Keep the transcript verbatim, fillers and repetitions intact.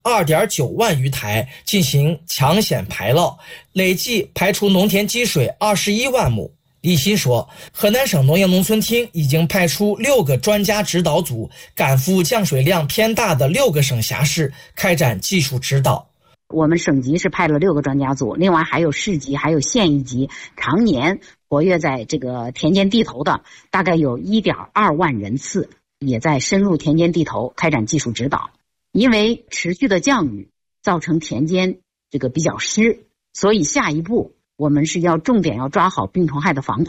二点九万余台进行抢险排涝，累计排除农田积水二十一万亩。李欣说，河南省农业农村厅已经派出六个专家指导组赶赴降水量偏大的六个省辖市开展技术指导。 我们省级是派了六个专家组，另外还有市级还有县一级常年活跃在这个田间地头的大概有 一点二万人次，也在深入田间地头开展技术指导。因为持续的降雨造成田间这个比较湿，所以下一步我们是要重点要抓好病虫害的防控。